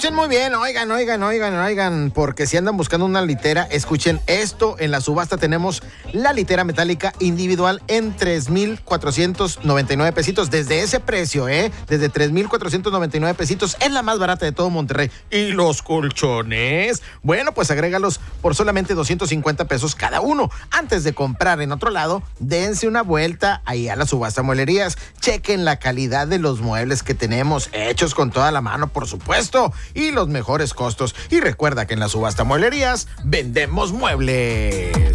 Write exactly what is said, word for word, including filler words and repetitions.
escuchen muy bien, oigan, oigan, oigan, oigan, porque si andan buscando una litera, escuchen esto. En la subasta tenemos la litera metálica individual en tres mil cuatrocientos noventa y nueve pesitos. Desde ese precio, ¿eh? Desde tres mil cuatrocientos noventa y nueve pesitos. Es la más barata de todo Monterrey. ¿Y los colchones? Bueno, pues agrégalos por solamente doscientos cincuenta pesos cada uno. Antes de comprar en otro lado, dense una vuelta ahí a la subasta mueblerías. Chequen la calidad de los muebles que tenemos, hechos con toda la mano, por supuesto, y los mejores costos. Y recuerda que en la subasta mueblerías vendemos muebles.